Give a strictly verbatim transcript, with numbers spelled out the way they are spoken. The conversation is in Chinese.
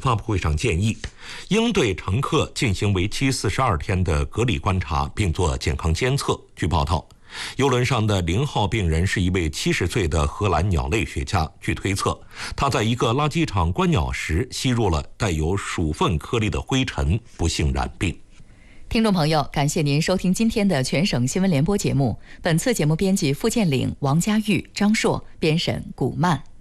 发布会上建议，应对乘客进行为期四十二天的隔离观察，并做健康监测。据报道，邮轮上的零号病人是一位七十岁的荷兰鸟类学家。据推测，他在一个垃圾场观鸟时吸入了带有鼠粪颗粒的灰尘，不幸染病。 听众朋友，感谢您收听今天的全省新闻联播节目。本次节目编辑付建岭、王佳玉、张硕，编审古曼。